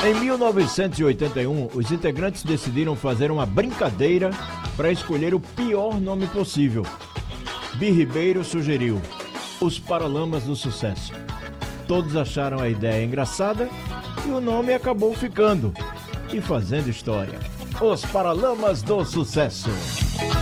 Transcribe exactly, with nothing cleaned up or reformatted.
Em mil novecentos e oitenta e um, os integrantes decidiram fazer uma brincadeira para escolher o pior nome possível. Bi Ribeiro sugeriu Os Paralamas do Sucesso. Todos acharam a ideia engraçada e o nome acabou ficando e fazendo história. Os Paralamas do Sucesso.